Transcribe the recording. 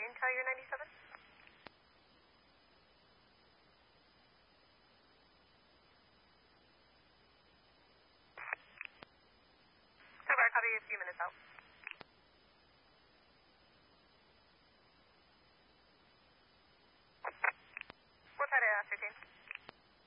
Tiger 97? Over, copy a few minutes out. What's that ascertain?